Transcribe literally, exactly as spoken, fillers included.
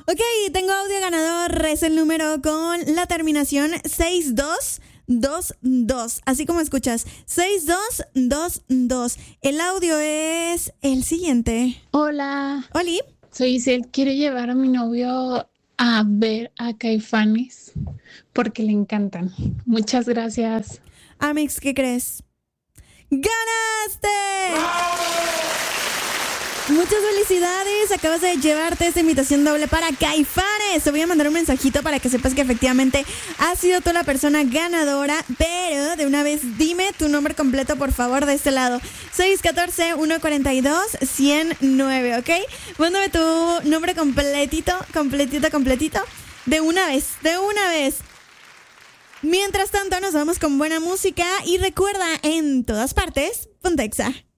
Ok, tengo audio ganador. Es el número con la terminación seis dos dos dos. Así como escuchas, seis dos dos dos. El audio es el siguiente. Hola. Oli. Soy Isel. Quiero llevar a mi novio a ver a Caifanes porque le encantan. Muchas gracias. Amix, ¿qué crees? ¡Ganaste! Muchas felicidades, acabas de llevarte esta invitación doble para Caifanes. Te voy a mandar un mensajito para que sepas que efectivamente has sido tú la persona ganadora, pero de una vez dime tu nombre completo, por favor, de este lado. seis uno cuatro, uno cuatro dos, uno cero nueve, ¿ok? Mándame tu nombre completito, completito, completito, de una vez, de una vez. Mientras tanto, nos vamos con buena música y recuerda, en todas partes, Pontexa.